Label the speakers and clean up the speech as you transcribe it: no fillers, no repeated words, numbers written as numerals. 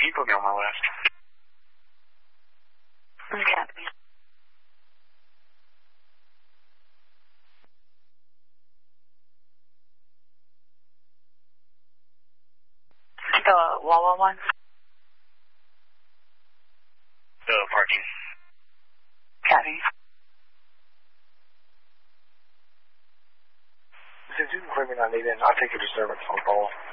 Speaker 1: you put me on my list.
Speaker 2: Okay. The Wawa one?
Speaker 1: The parking.
Speaker 2: Copy.
Speaker 3: Since you can put me on lead in, I'll take a disturbance phone call.